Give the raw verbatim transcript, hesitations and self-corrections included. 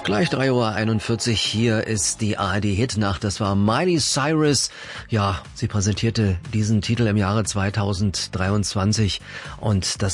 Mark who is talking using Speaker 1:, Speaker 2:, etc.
Speaker 1: Gleich drei Uhr einundvierzig, hier ist die A R D-Hitnacht. Das war Miley Cyrus. Ja, sie präsentierte diesen Titel im Jahre zweitausenddreiundzwanzig und das